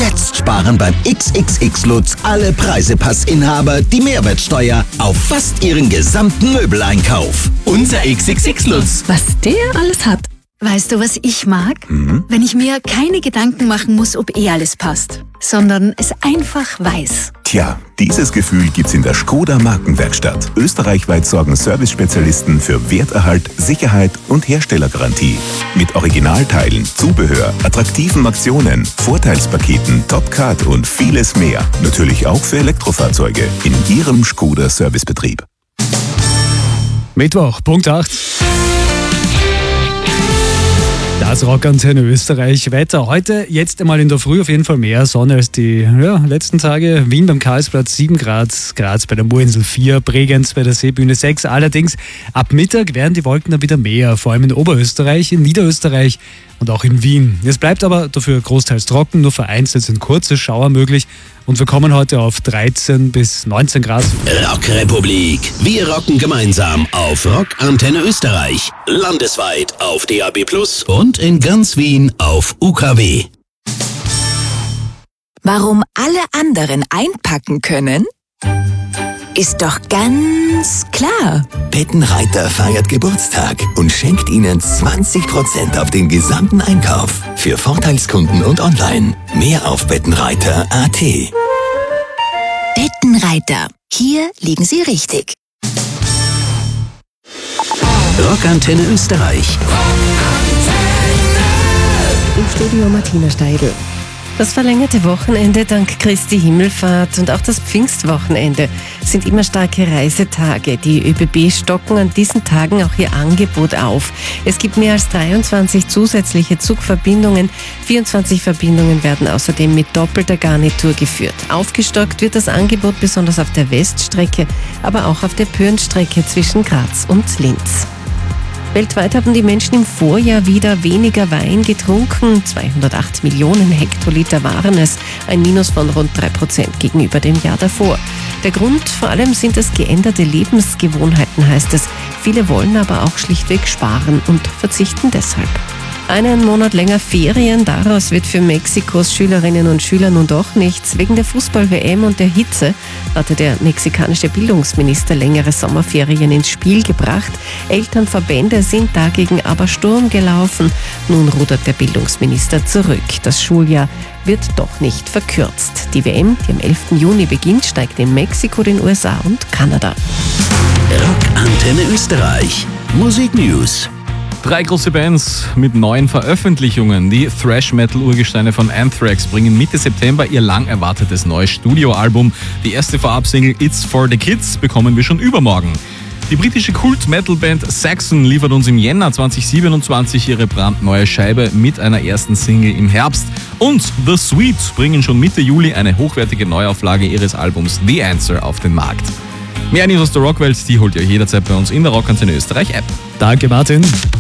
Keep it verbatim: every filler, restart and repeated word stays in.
Jetzt sparen beim X X X Lutz alle Preisepassinhaber die Mehrwertsteuer auf fast ihren gesamten Möbeleinkauf. Unser X X X Lutz. Was der alles hat. Weißt du, was ich mag? Mhm. Wenn ich mir keine Gedanken machen muss, ob eh alles passt, sondern es einfach weiß. Tja, dieses Gefühl gibt's in der Skoda Markenwerkstatt. Österreichweit sorgen Service-Spezialisten für Werterhalt, Sicherheit und Herstellergarantie. Mit Originalteilen, Zubehör, attraktiven Aktionen, Vorteilspaketen, Top-Card und vieles mehr. Natürlich auch für Elektrofahrzeuge in Ihrem Skoda Servicebetrieb. Mittwoch, Punkt acht. Das Rockantenne Österreich. Wetter heute, jetzt einmal in der Früh auf jeden Fall mehr Sonne als die ja, letzten Tage. Wien beim Karlsplatz sieben Grad, Graz bei der Murinsel vier, Bregenz bei der Seebühne sechs. Allerdings ab Mittag werden die Wolken dann wieder mehr, vor allem in Oberösterreich, in Niederösterreich und auch in Wien. Es bleibt aber dafür großteils trocken, nur vereinzelt sind kurze Schauer möglich. Und wir kommen heute auf dreizehn bis neunzehn Grad. Rockrepublik. Wir rocken gemeinsam auf Rockantenne Österreich. Landesweit auf D A B plus und in ganz Wien auf U K W. Warum alle anderen einpacken können? Ist doch ganz klar. Bettenreiter feiert Geburtstag und schenkt Ihnen zwanzig Prozent auf den gesamten Einkauf. Für Vorteilskunden und online. Mehr auf bettenreiter punkt a t. Bettenreiter. Hier liegen Sie richtig. Rockantenne Österreich. Im Studio Martina Steidl. Das verlängerte Wochenende dank Christi Himmelfahrt und auch das Pfingstwochenende sind immer starke Reisetage. Die ÖBB stocken an diesen Tagen auch ihr Angebot auf. Es gibt mehr als dreiundzwanzig zusätzliche Zugverbindungen. vierundzwanzig Verbindungen werden außerdem mit doppelter Garnitur geführt. Aufgestockt wird das Angebot besonders auf der Weststrecke, aber auch auf der Pürnstrecke zwischen Graz und Linz. Weltweit haben die Menschen im Vorjahr wieder weniger Wein getrunken. zweihundertacht Millionen Hektoliter waren es, ein Minus von rund drei Prozent gegenüber dem Jahr davor. Der Grund vor allem sind es geänderte Lebensgewohnheiten, heißt es. Viele wollen aber auch schlichtweg sparen und verzichten deshalb. Einen Monat länger Ferien, daraus wird für Mexikos Schülerinnen und Schüler nun doch nichts. Wegen der Fußball-W M und der Hitze hatte der mexikanische Bildungsminister längere Sommerferien ins Spiel gebracht. Elternverbände sind dagegen aber Sturm gelaufen. Nun rudert der Bildungsminister zurück. Das Schuljahr wird doch nicht verkürzt. Die W M, die am elften Juni beginnt, steigt in Mexiko, den U S A und Kanada. Rockantenne Österreich. Musik News. Drei große Bands mit neuen Veröffentlichungen. Die Thrash-Metal-Urgesteine von Anthrax bringen Mitte September ihr lang erwartetes neues Studioalbum. Die erste Vorabsingle It's for the Kids bekommen wir schon übermorgen. Die britische Kult-Metal-Band Saxon liefert uns im Jänner zweitausendsiebenundzwanzig ihre brandneue Scheibe mit einer ersten Single im Herbst. Und The Sweets bringen schon Mitte Juli eine hochwertige Neuauflage ihres Albums The Answer auf den Markt. Mehr News aus der Rockwelt, die holt ihr jederzeit bei uns in der Rockantenne Österreich App. Danke, Martin.